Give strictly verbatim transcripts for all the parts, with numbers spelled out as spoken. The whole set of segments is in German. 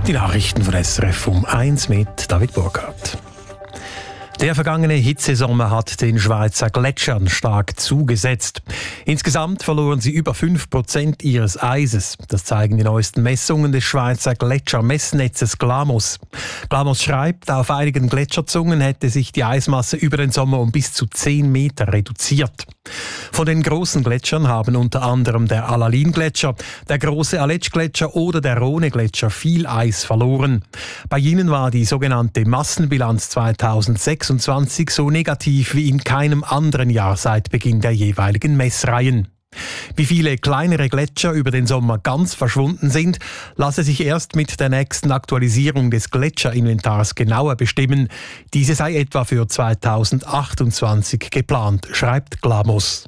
Die Nachrichten von S R F um eins mit David Burkhardt. Der vergangene Hitzesommer hat den Schweizer Gletschern stark zugesetzt. Insgesamt verloren sie über fünf Prozent ihres Eises. Das zeigen die neuesten Messungen des Schweizer Gletschermessnetzes Glamos. Glamos schreibt, auf einigen Gletscherzungen hätte sich die Eismasse über den Sommer um bis zu zehn Meter reduziert. Von den großen Gletschern haben unter anderem der Alalin-Gletscher, der große Aletsch-Gletscher oder der Rhone-Gletscher viel Eis verloren. Bei ihnen war die sogenannte Massenbilanz zweitausendsechsundzwanzig so negativ wie in keinem anderen Jahr seit Beginn der jeweiligen Messreihen. Wie viele kleinere Gletscher über den Sommer ganz verschwunden sind, lasse sich erst mit der nächsten Aktualisierung des Gletscherinventars genauer bestimmen. Diese sei etwa für zweitausendachtundzwanzig geplant, schreibt Glamos.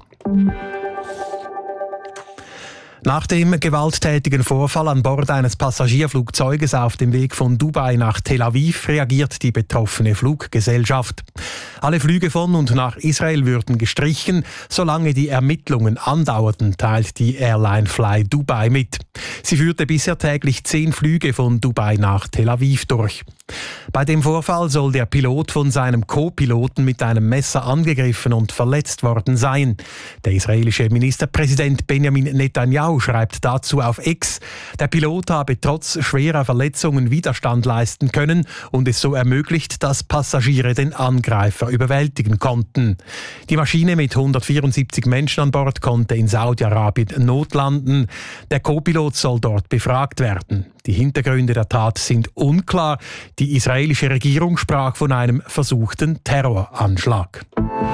Nach dem gewalttätigen Vorfall an Bord eines Passagierflugzeuges auf dem Weg von Dubai nach Tel Aviv reagiert die betroffene Fluggesellschaft. Alle Flüge von und nach Israel würden gestrichen, solange die Ermittlungen andauerten, teilt die Airline Fly Dubai mit. Sie führte bisher täglich zehn Flüge von Dubai nach Tel Aviv durch. Bei dem Vorfall soll der Pilot von seinem Co-Piloten mit einem Messer angegriffen und verletzt worden sein. Der israelische Ministerpräsident Benjamin Netanyahu schreibt dazu auf X, der Pilot habe trotz schwerer Verletzungen Widerstand leisten können und es so ermöglicht, dass Passagiere den Angreifer überwältigen konnten. Die Maschine mit hundertvierundsiebzig Menschen an Bord konnte in Saudi-Arabien notlanden. Der Co-Pilot soll dort befragt werden. Die Hintergründe der Tat sind unklar. Die israelische Regierung sprach von einem versuchten Terroranschlag.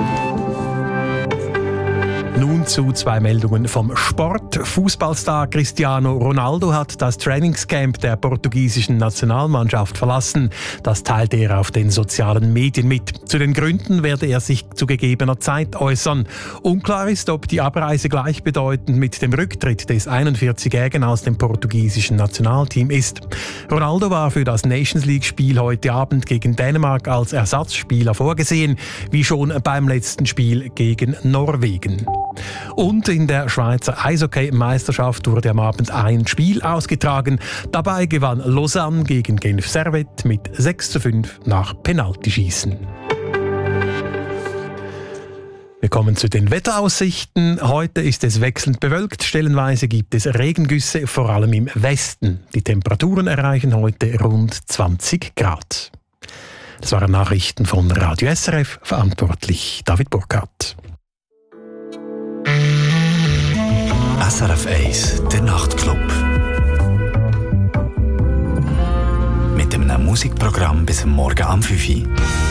Nun zu zwei Meldungen vom Sport. Fußballstar Cristiano Ronaldo hat das Trainingscamp der portugiesischen Nationalmannschaft verlassen. Das teilte er auf den sozialen Medien mit. Zu den Gründen werde er sich zu gegebener Zeit äußern. Unklar ist, ob die Abreise gleichbedeutend mit dem Rücktritt des einundvierzigjährigen aus dem portugiesischen Nationalteam ist. Ronaldo war für das Nations League-Spiel heute Abend gegen Dänemark als Ersatzspieler vorgesehen, wie schon beim letzten Spiel gegen Norwegen. Und in der Schweizer Eishockey-Meisterschaft wurde am Abend ein Spiel ausgetragen. Dabei gewann Lausanne gegen Genf Servette mit sechs zu fünf nach Penaltyschießen. Wir kommen zu den Wetteraussichten. Heute ist es wechselnd bewölkt. Stellenweise gibt es Regengüsse, vor allem im Westen. Die Temperaturen erreichen heute rund zwanzig Grad. Das waren Nachrichten von Radio S R F, verantwortlich David Burkhardt. S R F eins, der Nachtclub. Mit einem Musikprogramm bis morgen am fünf Uhr.